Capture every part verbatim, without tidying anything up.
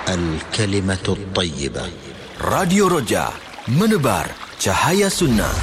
الكلمة الطيبة. Radio Roja, menebar cahaya sunnah.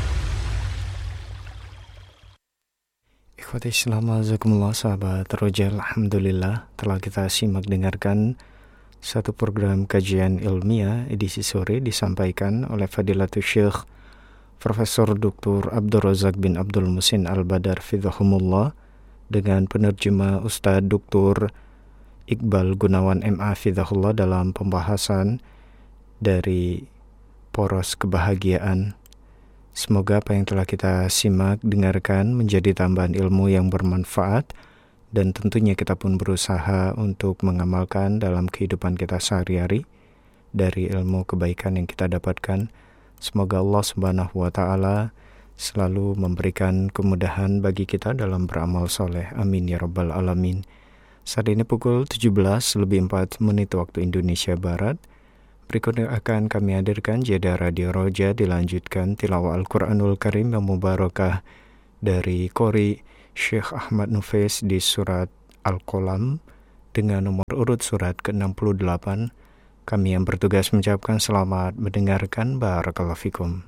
Ikhwati Islam, azakumullah, sahabat Roja, alhamdulillah telah kita simak dengarkan satu program kajian ilmiah edisi sore disampaikan oleh Fadilatul Syekh Profesor Doktor Abdul Razak bin Abdul Muhsin Al-Badar Fidhahumullah dengan penerjemah Ustadz Doktor Iqbal Gunawan M A Fidhahullah dalam pembahasan dari poros kebahagiaan. Semoga apa yang telah kita simak, dengarkan menjadi tambahan ilmu yang bermanfaat, dan tentunya kita pun berusaha untuk mengamalkan dalam kehidupan kita sehari-hari dari ilmu kebaikan yang kita dapatkan. Semoga Allah Subhanahu wa Ta'ala selalu memberikan kemudahan bagi kita dalam beramal soleh. Amin ya rabbal alamin. Saat ini pukul tujuh belas lebih empat menit waktu Indonesia Barat. Berikutnya akan kami hadirkan jeda Radio Roja, dilanjutkan tilawah Al-Quranul Karim yang mubarakah dari Qori Syekh Ahmad Nufais di surat Al-Qalam dengan nomor urut surat ke enam puluh delapan. Kami yang bertugas mengucapkan selamat mendengarkan. Barakallahu fikum.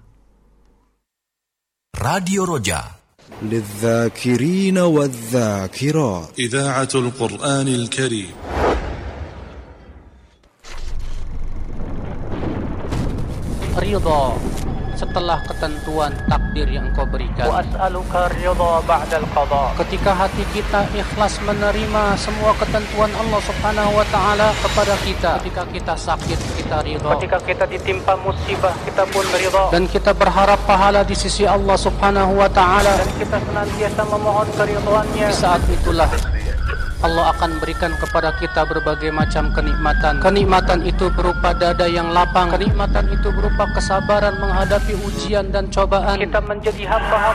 Radio Roja, للذاكرين والذاكرات. إذاعة القرآن الكريم. Ridha setelah ketentuan takdir yang Engkau berikan. Wa as'aluka ridha ba'dal qada. Ketika hati kita ikhlas menerima semua ketentuan Allah Subhanahu wa Ta'ala kepada kita. Ketika kita sakit, kita ridha. Ketika kita ditimpa musibah, kita pun ridha. Dan kita berharap pahala di sisi Allah Subhanahu wa Ta'ala, dan kita senantiasa memohon keridhaannya. Di saat itulah Allah akan berikan kepada kita berbagai macam kenikmatan. Kenikmatan itu berupa dada yang lapang. Kenikmatan itu berupa kesabaran menghadapi ujian dan cobaan. Kita menjadi hamba